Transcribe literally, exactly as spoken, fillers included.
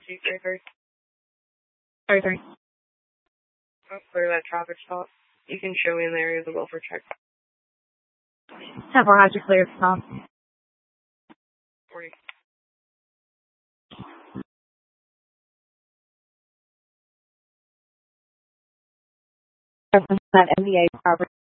Two three three. Sorry, sorry. Oh, clear that traffic stop. You can show me in the area of the welfare check. ten four, how's your clear stop? forty. That M B A property.